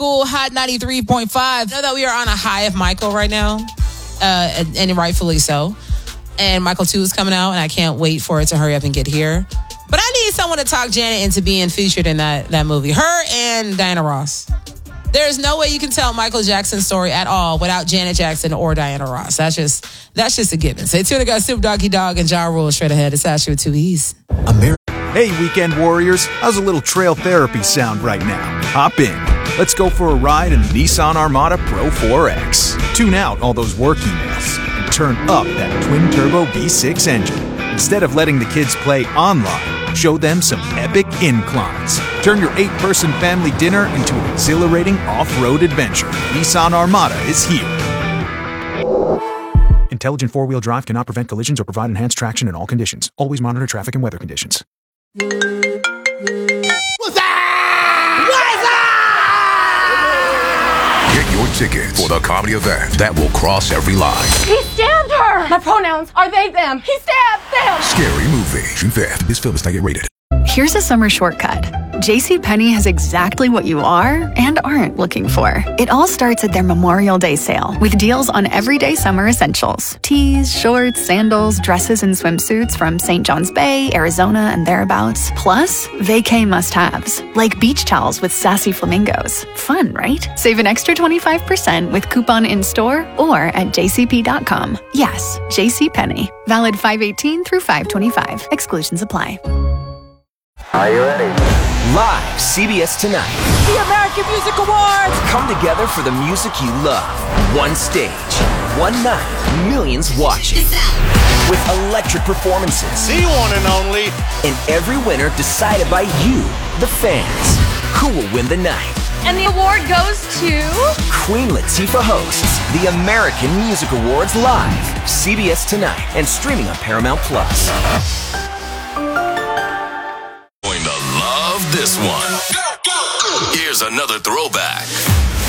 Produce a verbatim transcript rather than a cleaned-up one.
School Hot ninety-three point five. I know that we are on a high of Michael right now, uh, and, and rightfully so. And Michael two is coming out, and I can't wait for it to hurry up and get here. But I need someone to talk Janet into being featured in that, that movie. Her and Diana Ross. There's no way you can tell Michael Jackson's story at all without Janet Jackson or Diana Ross. That's just that's just a given. Stay tuned. I got Snoop Doggy Dogg and Ja Rule straight ahead. It's Ashley with two E's. America. Hey, weekend warriors. How's a little trail therapy sound right now? Hop in. Let's go for a ride in the Nissan Armada Pro four X. Tune out all those work emails and turn up that twin-turbo V six engine. Instead of letting the kids play online, show them some epic inclines. Turn your eight-person family dinner into an exhilarating off-road adventure. Nissan Armada is here. Intelligent four-wheel drive cannot prevent collisions or provide enhanced traction in all conditions. Always monitor traffic and weather conditions. What's that? Get your tickets for the comedy event that will cross every line. He stabbed her! My pronouns are they, them. He stabbed them! Scary Movie. June fifth. This film is not yet rated. Here's a summer shortcut. JCPenney has exactly what you are and aren't looking for. It all starts at their Memorial Day sale with deals on everyday summer essentials. Tees, shorts, sandals, dresses, and swimsuits from Saint John's Bay, Arizona, and thereabouts. Plus, vacay must-haves, like beach towels with sassy flamingos. Fun, right? Save an extra twenty-five percent with coupon in-store or at j c p dot com. Yes, JCPenney. Valid five eighteen through five twenty-five. Exclusions apply. Are you ready? Live, C B S Tonight. The American Music Awards! Come together for the music you love. One stage, one night, millions watching. With electric performances. The one and only. And every winner decided by you, the fans. Who will win the night? And the award goes to... Queen Latifah hosts the American Music Awards live. C B S Tonight and streaming on Paramount Plus. Going to love this one. Here's another throwback.